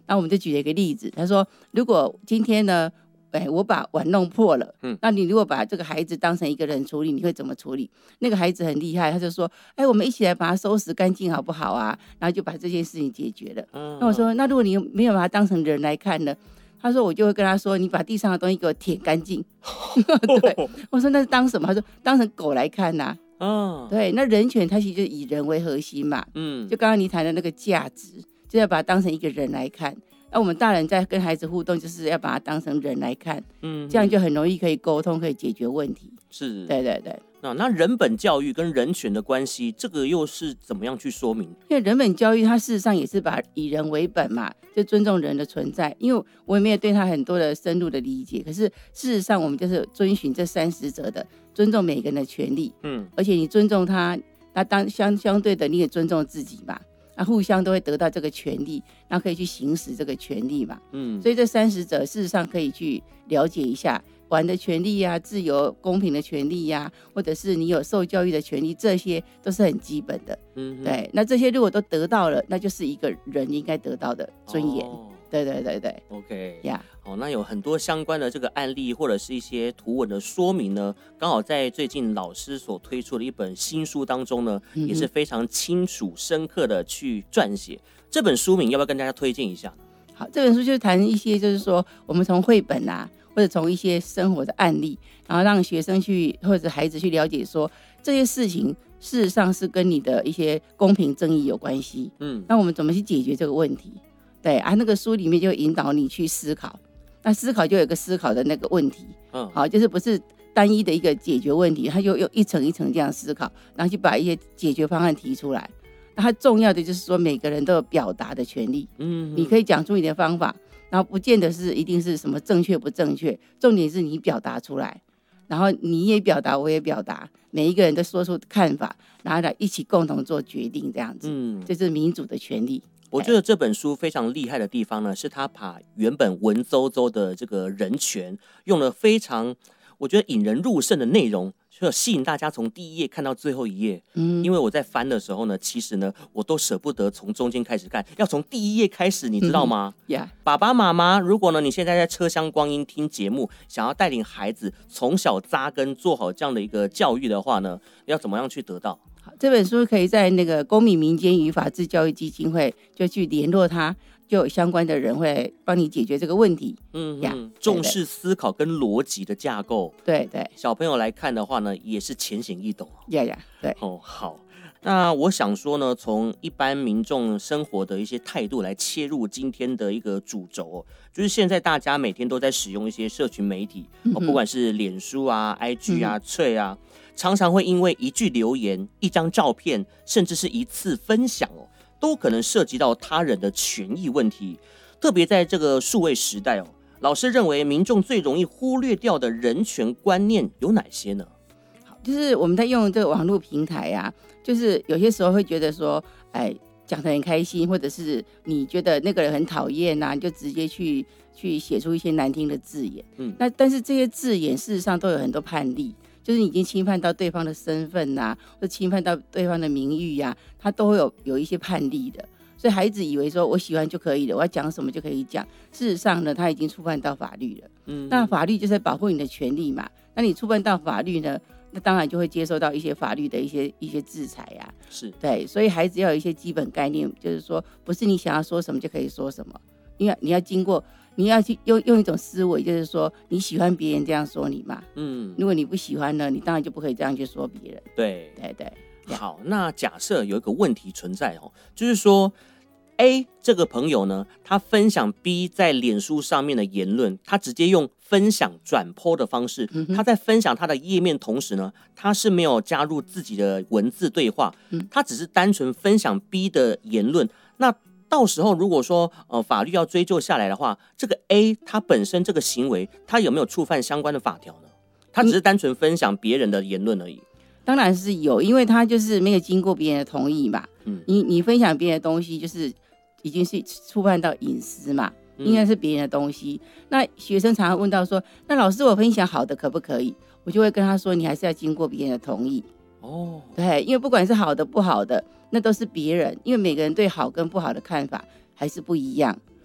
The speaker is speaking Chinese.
那我们就举了一个例子，他说如果今天呢我把碗弄破了，那你如果把这个孩子当成一个人处理，你会怎么处理？那个孩子很厉害，他就说我们一起来把它收拾干净好不好啊？然后就把这件事情解决了。那我说那如果你没有把它当成人来看呢？他说我就会跟他说你把地上的东西给我舔干净。对，我说那是当什么？他说当成狗来看啊。对，那人权它其实就是以人为核心嘛。就刚刚你谈的那个价值，就要把它当成一个人来看。那我们大人在跟孩子互动，就是要把它当成人来看，这样就很容易可以沟通，可以解决问题。 是， 对对对。 那人本教育跟人权的关系，这个又是怎么样去说明？ 因为人本教育它事实上也是把以人为本嘛，就尊重人的存在。因为我也没有对他很多的深入的理解，可是事实上我们就是遵循这30则的尊重每个人的权利。而且你尊重他，那相对的你也尊重自己嘛。互相都会得到这个权利，然后可以去行使这个权利嘛。所以这30则事实上可以去了解一下玩的权利啊，自由公平的权利啊，或者是你有受教育的权利，这些都是很基本的。对，那这些如果都得到了，那就是一个人应该得到的尊严。对对对对 ，OK 呀。 那有很多相关的这个案例或者是一些图文的说明呢，刚好在最近老师所推出的一本新书当中呢，也是非常清楚深刻的去撰写。这本书名要不要跟大家推荐一下呢？ 好，这本书就是谈一些就是说我们从绘本啊，或者从一些生活的案例，然后让学生去或者孩子去了解说这些事情事实上是跟你的一些公平正义有关系。那我们怎么去解决这个问题？对啊，那个书里面就引导你去思考，那思考就有一个思考的那个问题。好，就是不是单一的一个解决问题，他就用一层一层这样思考，然后去把一些解决方案提出来。那它重要的就是说每个人都有表达的权利。你可以讲出你的方法，然后不见得是一定是什么正确不正确，重点是你表达出来，然后你也表达我也表达，每一个人都说出看法，然后来一起共同做决定，这样子。这是民主的权利。 我觉得这本书非常厉害的地方呢，是他把原本文绉绉的这个人权，用了非常我觉得引人入胜的内容，就吸引大家从第一页看到最后一页。因为我在翻的时候呢，其实呢我都舍不得从中间开始看，要从第一页开始，你知道吗？爸爸妈妈，如果呢你现在在车厢光阴听节目，想要带领孩子从小扎根做好这样的一个教育的话呢，要怎么样去得到？ 这本书可以在那个公民民间与法治教育基金会就去联络他，就有相关的人会帮你解决这个问题。 重视思考跟逻辑的架构。 对对， 小朋友来看的话呢，也是浅显易懂。 对。 好。那我想说呢，从一般民众生活的一些态度来切入今天的一个主轴，就是现在大家每天都在使用一些社群媒体，不管是脸书啊、IG 啊、脆啊，常常会因为一句留言、一张照片，甚至是一次分享都可能涉及到他人的权益问题。特别在这个数位时代老师认为民众最容易忽略掉的人权观念有哪些呢？ 就是我们在用这个网络平台啊，就是有些时候会觉得说，讲得很开心，或者是你觉得那个人很讨厌啊，你就直接去写出一些难听的字眼。那但是这些字眼事实上都有很多判例，就是你已经侵犯到对方的身份啊，或者侵犯到对方的名誉啊，它都会有一些判例的。所以孩子以为说我喜欢就可以了，我要讲什么就可以讲，事实上呢，他已经触犯到法律了。那法律就是在保护你的权利嘛，那你触犯到法律呢，那当然就会接受到一些法律的一些制裁啊。 是， 对，所以孩子要有一些基本概念，就是说不是你想要说什么就可以说什么，因为你要经过，你要去用一种思维，就是说你喜欢别人这样说你嘛。如果你不喜欢呢，你当然就不可以这样去说别人。 对对对。 好，那假设有一个问题存在就是说 A 这个朋友呢，他分享 B 在脸书上面的言论，他直接用分享转 po 的方式，他在分享他的页面同时呢，他是没有加入自己的文字对话，他只是单纯分享 B 的言论。那到时候如果说法律要追究下来的话，这个 A 他本身这个行为，他有没有触犯相关的法条呢？他只是单纯分享别人的言论而已。 当然是有，因为他就是没有经过别人的同意嘛。你分享别人的东西，就是已经是触犯到隐私嘛，应该是别人的东西。那学生常常问到说，那老师我分享好的可不可以？我就会跟他说，你还是要经过别人的同意。对，因为不管是好的不好的，那都是别人，因为每个人对好跟不好的看法还是不一样。